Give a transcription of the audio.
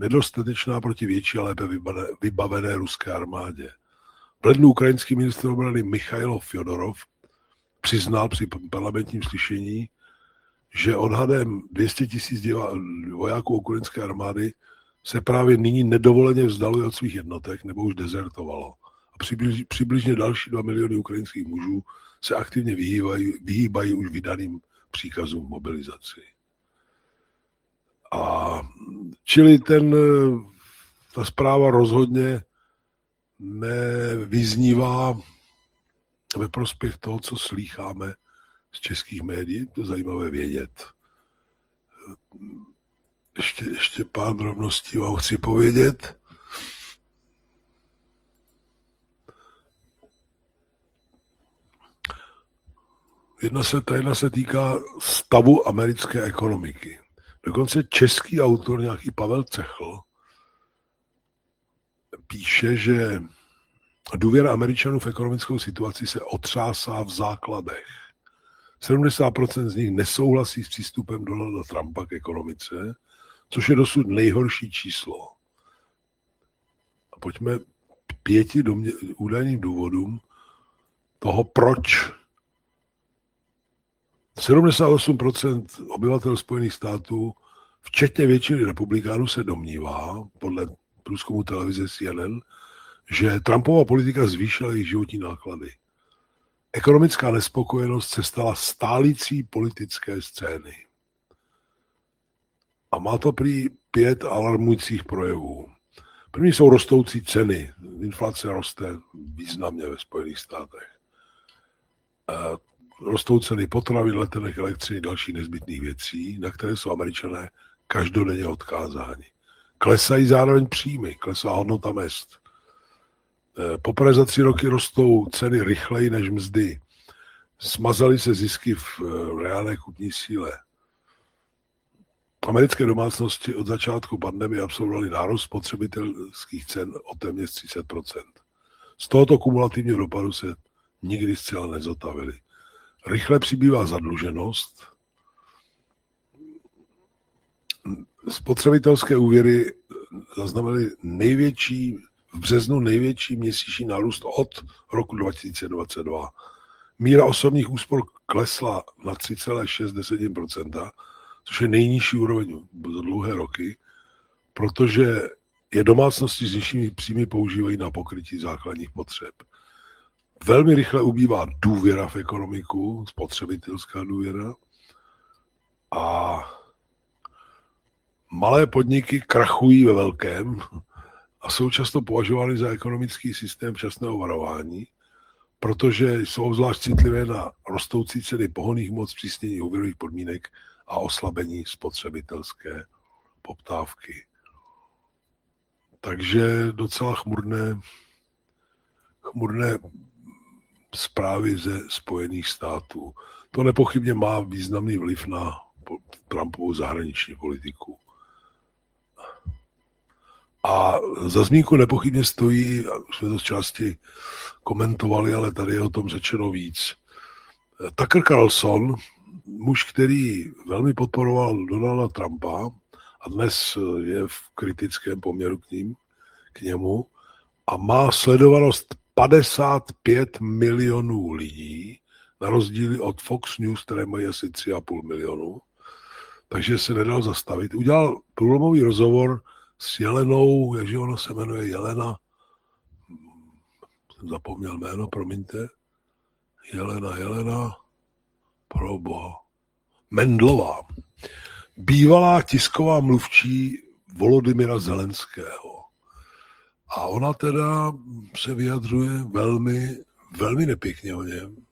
nedostatečná proti větší a lépe vybavené ruské armádě. V lednu ukrajinský ministr obrany Michailo Fjodorov přiznal při parlamentním slyšení, že odhadem 200 000 vojáků ukrajinské armády se právě nyní nedovoleně vzdaluje od svých jednotek nebo už dezertovalo. A přibližně další 2 miliony ukrajinských mužů se aktivně vyhýbají už vydaným příkazům mobilizaci. A čili ta zpráva rozhodně nevyznívá ve prospěch toho, co slýcháme z českých médií. To je zajímavé vědět. Ještě pár drobností vám chci povědět. Jedna se týká stavu americké ekonomiky. Dokonce český autor, nějaký Pavel Cechl, píše, že důvěra Američanů v ekonomickou situaci se otřásá v základech. 70% z nich nesouhlasí s přístupem Donalda Trumpa k ekonomice, což je dosud nejhorší číslo. A pojďme k 5 údajným důvodům toho, proč. 78% obyvatel Spojených států, včetně většiny republikánů, se domnívá, podle průzkumu televize CNN, že Trumpova politika zvýšila jejich životní náklady. Ekonomická nespokojenost se stala stálící politické scény. A má to prý 5 alarmujících projevů. První jsou rostoucí ceny. Inflace roste významně ve Spojených státech. Rostou ceny potravin, letenek, elektřiny, dalších nezbytných věcí, na které jsou Američané každodenně odkázáni. Klesají zároveň příjmy, klesá hodnota mezd. Poprvé za 3 roky rostou ceny rychleji než mzdy. Smazaly se zisky v reálné kupní síle. Americké domácnosti od začátku pandemie absolvovaly nárůst spotřebitelských cen o téměř 30%. Z tohoto kumulativního dopadu se nikdy zcela nezotavili. Rychle přibývá zadluženost. Spotřebitelské úvěry zaznamenaly v březnu největší měsíční nárůst od roku 2022. Míra osobních úspor klesla na 3,6%, což je nejnižší úroveň za dlouhé roky, protože je domácnosti s nižšími příjmy používají na pokrytí základních potřeb. Velmi rychle ubývá důvěra v ekonomiku, spotřebitelská důvěra, a malé podniky krachují ve velkém a jsou často považovány za ekonomický systém včasného varování, protože jsou obzvlášť citlivé na rostoucí ceny pohonných hmot, zpřísnění úvěrových podmínek a oslabení spotřebitelské poptávky. Takže docela chmurné zprávy ze Spojených států. To nepochybně má významný vliv na Trumpovou zahraniční politiku. A za zmínku nepochybně stojí, už jsme to z části komentovali, ale tady je o tom řečeno víc. Tucker Carlson, muž, který velmi podporoval Donalda Trumpa a dnes je v kritickém poměru k němu a má sledovanost 55 milionů lidí, na rozdíl od Fox News, které mají asi 3,5 milionu, takže se nedal zastavit. Udělal průlomový rozhovor s Jelenou, jakže ona se jmenuje, Jelena, jsem zapomněl jméno, promiňte, Jelena, proboha, Mendlová, bývalá tisková mluvčí Volodymyra Zelenského. A ona teda se vyjadřuje velmi, velmi nepěkně o něm.